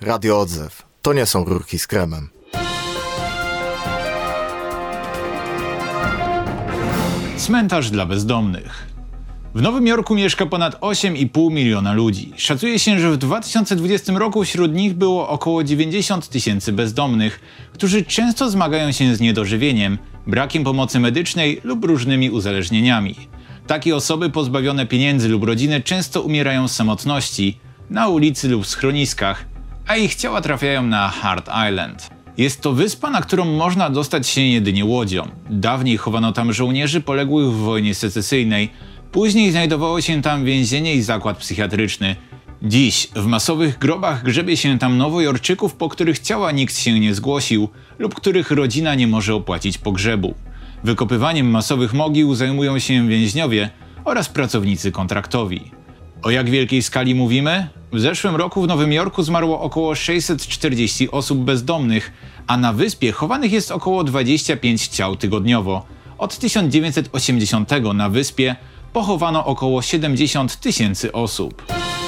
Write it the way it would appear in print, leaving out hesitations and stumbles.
Radio Odzew. To nie są rurki z kremem. Cmentarz dla bezdomnych. W Nowym Jorku mieszka ponad 8,5 miliona ludzi. Szacuje się, że w 2020 roku wśród nich było około 90 tysięcy bezdomnych, którzy często zmagają się z niedożywieniem, brakiem pomocy medycznej lub różnymi uzależnieniami. Takie osoby pozbawione pieniędzy lub rodziny często umierają z samotności, na ulicy lub w schroniskach, a ich ciała trafiają na Hart Island. Jest to wyspa, na którą można dostać się jedynie łodzią. Dawniej chowano tam żołnierzy poległych w wojnie secesyjnej, później znajdowało się tam więzienie i zakład psychiatryczny. Dziś w masowych grobach grzebie się tam Nowojorczyków, po których ciała nikt się nie zgłosił lub których rodzina nie może opłacić pogrzebu. Wykopywaniem masowych mogił zajmują się więźniowie oraz pracownicy kontraktowi. O jak wielkiej skali mówimy? W zeszłym roku w Nowym Jorku zmarło około 640 osób bezdomnych, a na wyspie chowanych jest około 25 ciał tygodniowo. Od 1980 na wyspie pochowano około 70 tysięcy osób.